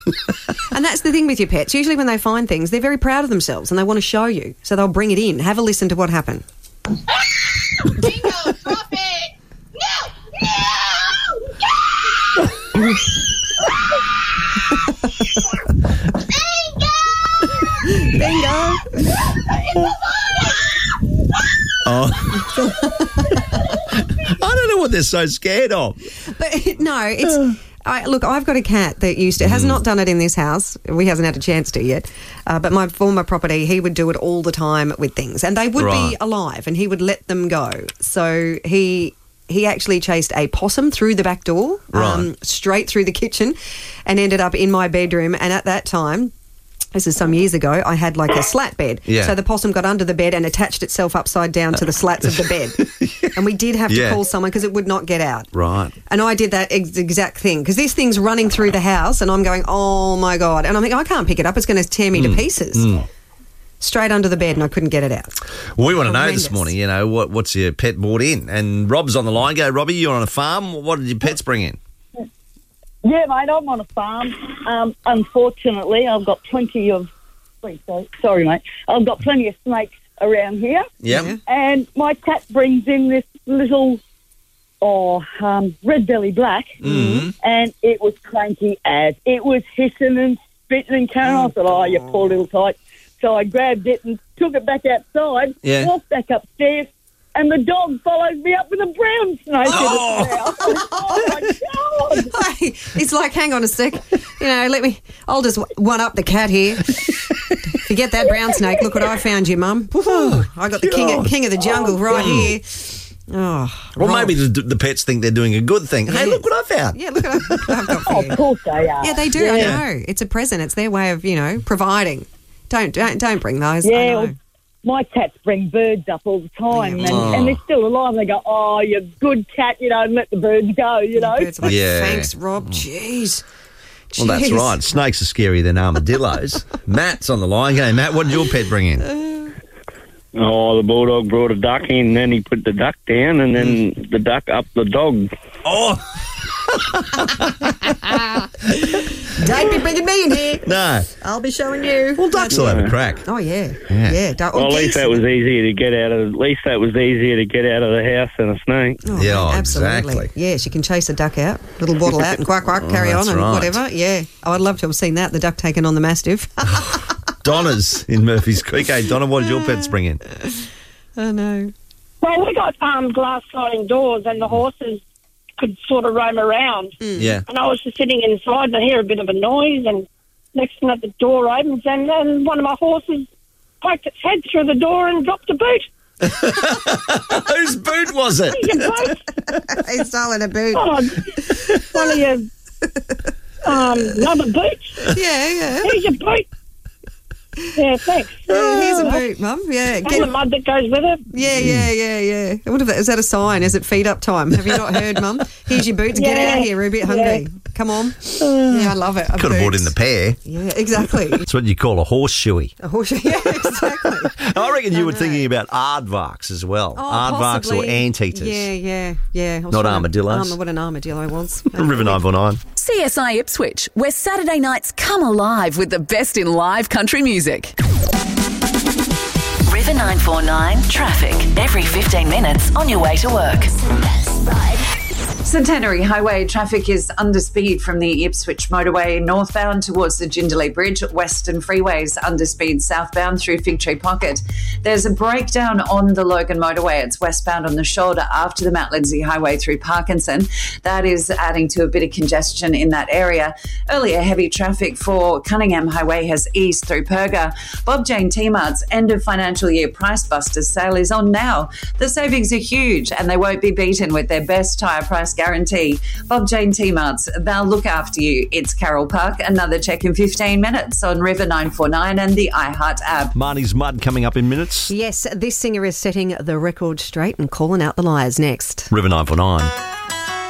And that's the thing with your pets. Usually when they find things, they're very proud of themselves and they want to show you. So they'll bring it in. Have a listen to what happened. Bingo, drop it! No! Bingo! Oh. I don't know what they're so scared of. But no, it's... Look, I've got a cat that used to... has not done it in this house. He hasn't had a chance to yet. But my former property, he would do it all the time with things. And they would be alive and he would let them go. So he actually chased a possum through the back door, straight through the kitchen, and ended up in my bedroom. And at that time... this is some years ago, I had like a slat bed. Yeah. So the possum got under the bed and attached itself upside down to the slats of the bed. And we did have to call someone because it would not get out. Right. And I did that exact thing because this thing's running through the house and I'm going, oh, my God. And I'm thinking, I can't pick it up. It's going to tear me to pieces. Straight under the bed and I couldn't get it out. Well, we want to know this morning, you know, what's your pet brought in? And Rob's on the line. Go, Robbie, you're on a farm. What did your pets bring in? Yeah, mate, I'm on a farm. Unfortunately, I've got plenty of... Sorry, mate. I've got plenty of snakes around here. Yep. And my cat brings in this little red belly black, and it was cranky as. It was hissing and spitting and carrying on. I thought, oh, you poor little tyke. So I grabbed it and took it back outside, walked back upstairs, and the dog followed me up with a brown snake in its mouth. Oh, my God. Hey, it's like, hang on a sec. You know, I'll just one-up the cat here. Forget that brown snake. Look what I found you, Mum. I got the king of the jungle right here. Oh, well, maybe the pets think they're doing a good thing. Hey, look what I found. Yeah, look what I've got for you. Of course they are. Yeah, they do. Yeah. I know. It's a present. It's their way of, you know, providing. Don't bring those. Yeah. I know. My cats bring birds up all the time, and they're still alive. They go, oh, you good cat, you know, and let the birds go, you know. Birds are like, thanks, Rob. Jeez. Well, that's right. Snakes are scarier than armadillos. Matt's on the line. Hey, Matt, what did your pet bring in? Oh, the bulldog brought a duck in, and then he put the duck down, and then the duck up the dog. Oh! Don't be bringing me in here. No. I'll be showing you. Well, ducks will have a crack. Oh, yeah. Well, at least that was easier to get out of. At least that was easier to get out of the house than a snake. Oh, yeah, man, absolutely. Absolutely. Yes, you can chase a duck out, little waddle out and quack, carry on and whatever. Yeah. Oh, I'd love to have seen that, the duck taking on the mastiff. Donna's in Murphy's Creek. Hey, Donna, what did your pets bring in? Oh, no. Well, we got glass sliding doors and the horses could sort of roam around. Yeah. And I was just sitting inside and I hear a bit of a noise and next thing the door opens and then one of my horses poked its head through the door and dropped a boot. Whose boot was it? Your boot. He's stolen a boot. Oh, one of your rubber boots. Yeah. Here's your boot. Yeah, thanks. Here's a boot, Mum. Yeah. And the mud that goes with it. Yeah. What if is that a sign? Is it feed up time? Have you not heard, Mum? Here's your boots. Get out here. We're a bit hungry. Come on. Yeah, I love it. Could have bought in the pair. Yeah, exactly. That's what you call a horseshoey. A horseshoe. Yeah, exactly. I reckon you were thinking about aardvarks as well. Oh, aardvarks or anteaters. Yeah. Not armadillos. What an armadillo was. River 949. CSI Ipswich, where Saturday nights come alive with the best in live country music. River 949 traffic every 15 minutes on your way to work. Centenary Highway traffic is under speed from the Ipswich motorway northbound towards the Jindalee Bridge. Western Freeways under speed southbound through Fig Tree Pocket. There's a breakdown on the Logan motorway. It's westbound on the shoulder after the Mount Lindesay Highway through Parkinson. That is adding to a bit of congestion in that area. Earlier, heavy traffic for Cunningham Highway has eased through Perga. Bob Jane T-Mart's end of financial year Price Busters sale is on now. The savings are huge and they won't be beaten with their best tyre price guarantee. Bob Jane T-Mart's, they'll look after you. It's Carroll Park. Another check in 15 minutes on River 949 and the iHeart app. Marnie's Mud coming up in minutes. Yes, this singer is setting the record straight and calling out the liars next. River 949.